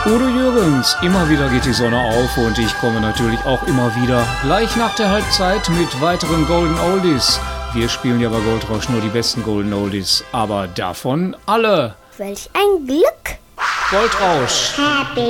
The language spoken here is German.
Udo Jürgens, immer wieder geht die Sonne auf und ich komme natürlich auch immer wieder gleich nach der Halbzeit mit weiteren Golden Oldies. Wir spielen ja bei Goldrausch nur die besten Golden Oldies, aber davon alle. Welch ein Glück! Goldrausch. Happy